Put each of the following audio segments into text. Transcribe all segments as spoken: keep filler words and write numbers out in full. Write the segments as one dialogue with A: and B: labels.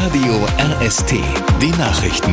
A: Radio R S T, die Nachrichten.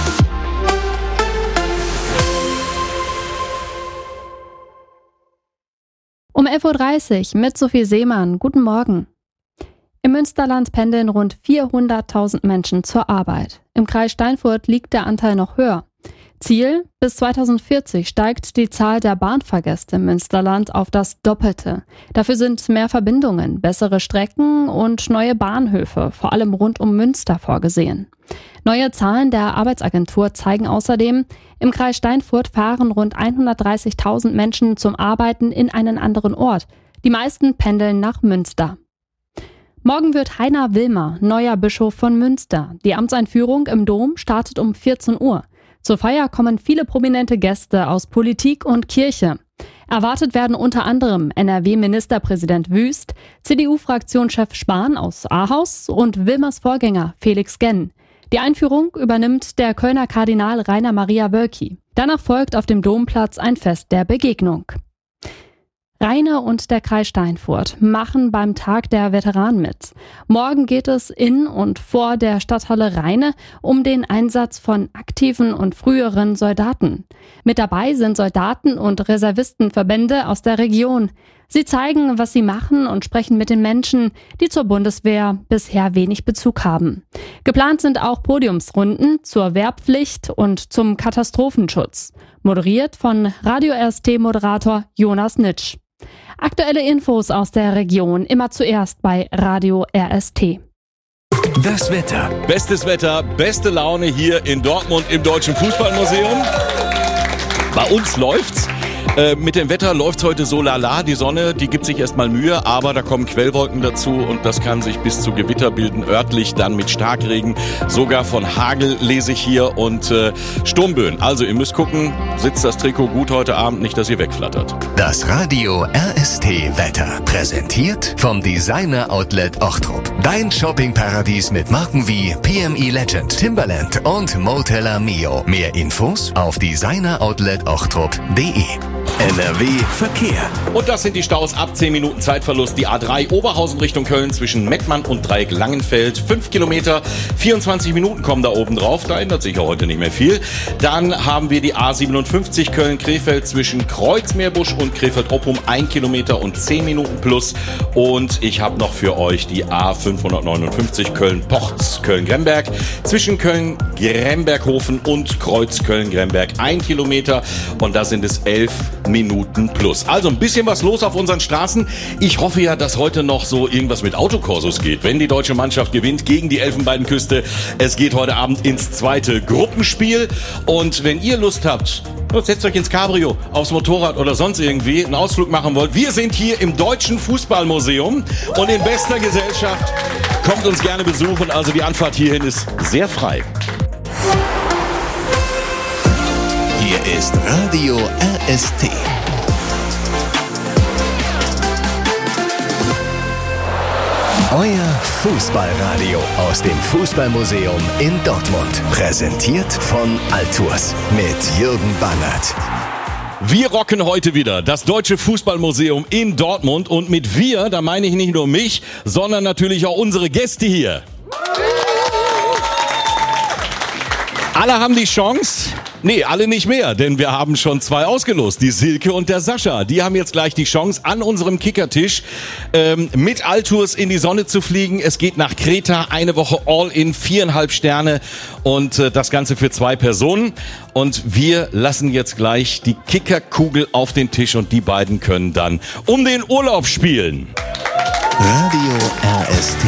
B: Um elf Uhr dreißig mit Sophie Seemann. Guten Morgen. Im Münsterland pendeln rund vierhunderttausend Menschen zur Arbeit. Im Kreis Steinfurt liegt der Anteil noch höher. Ziel: bis zweitausendvierzig steigt die Zahl der Bahnfahrgäste im Münsterland auf das Doppelte. Dafür sind mehr Verbindungen, bessere Strecken und neue Bahnhöfe, vor allem rund um Münster, vorgesehen. Neue Zahlen der Arbeitsagentur zeigen außerdem, im Kreis Steinfurt fahren rund hundertdreißigtausend Menschen zum Arbeiten in einen anderen Ort. Die meisten pendeln nach Münster. Morgen wird Heiner Wilmer neuer Bischof von Münster. Die Amtseinführung im Dom startet um vierzehn Uhr. Zur Feier kommen viele prominente Gäste aus Politik und Kirche. Erwartet werden unter anderem N R W-Ministerpräsident Wüst, C D U-Fraktionschef Spahn aus Ahaus und Wilmers Vorgänger Felix Genn. Die Einführung übernimmt der Kölner Kardinal Rainer Maria Wölki. Danach folgt auf dem Domplatz ein Fest der Begegnung. Rheine und der Kreis Steinfurt machen beim Tag der Veteranen mit. Morgen geht es in und vor der Stadthalle Rheine um den Einsatz von aktiven und früheren Soldaten. Mit dabei sind Soldaten und Reservistenverbände aus der Region. Sie zeigen, was sie machen und sprechen mit den Menschen, die zur Bundeswehr bisher wenig Bezug haben. Geplant sind auch Podiumsrunden zur Wehrpflicht und zum Katastrophenschutz. Moderiert von Radio R S T-Moderator Jonas Nitsch. Aktuelle Infos aus der Region immer zuerst bei Radio R S T.
A: Das Wetter.
C: Bestes Wetter, beste Laune hier in Dortmund im Deutschen Fußballmuseum. Bei uns läuft's. Äh, mit dem Wetter läuft's heute so lala. Die Sonne, die gibt sich erstmal Mühe, aber da kommen Quellwolken dazu und das kann sich bis zu Gewitter bilden, örtlich dann mit Starkregen, sogar von Hagel lese ich hier und äh, Sturmböen. Also ihr müsst gucken, sitzt das Trikot gut heute Abend, nicht, dass ihr wegflattert.
A: Das Radio R S T Wetter, präsentiert vom Designer Outlet Ochtrup. Dein Shoppingparadies mit Marken wie P M E Legend, Timberland und Motella Mio. Mehr Infos auf designer outlet ochtrup punkt de. N R W Verkehr.
C: Und das sind die Staus ab zehn Minuten Zeitverlust. Die A drei Oberhausen Richtung Köln zwischen Mettmann und Dreieck Langenfeld. fünf Kilometer, vierundzwanzig Minuten kommen da oben drauf. Da ändert sich ja heute nicht mehr viel. Dann haben wir die A siebenundfünfzig Köln-Krefeld zwischen Kreuzmeerbusch und Krefeld-Oppum. ein Kilometer und zehn Minuten plus. Und ich habe noch für euch die A fünfhundertneunundfünfzig Köln-Pochz, Köln-Gremberg zwischen Köln-Gremberghofen und Kreuz Köln-Gremberg. ein Kilometer und da sind es elf Minuten plus. Also ein bisschen was los auf unseren Straßen. Ich hoffe ja, dass heute noch so irgendwas mit Autokorsos geht, wenn die deutsche Mannschaft gewinnt gegen die Elfenbeinküste. Es geht heute Abend ins zweite Gruppenspiel und wenn ihr Lust habt, setzt euch ins Cabrio, aufs Motorrad oder sonst irgendwie einen Ausflug machen wollt. Wir sind hier im Deutschen Fußballmuseum und in bester Gesellschaft. Kommt uns gerne besuchen. Also die Anfahrt hierhin ist sehr frei.
A: Hier ist Radio R S T. Euer Fußballradio aus dem Fußballmuseum in Dortmund. Präsentiert von Altours mit Jürgen Bannert.
C: Wir rocken heute wieder das Deutsche Fußballmuseum in Dortmund. Und mit wir, da meine ich nicht nur mich, sondern natürlich auch unsere Gäste hier. Alle haben die Chance. Nee, alle nicht mehr, denn wir haben schon zwei ausgelost, die Silke und der Sascha. Die haben jetzt gleich die Chance, an unserem Kickertisch ähm, mit Altours in die Sonne zu fliegen. Es geht nach Kreta, eine Woche All-in, viereinhalb Sterne und äh, das Ganze für zwei Personen. Und wir lassen jetzt gleich die Kickerkugel auf den Tisch und die beiden können dann um den Urlaub spielen.
A: Radio R S T.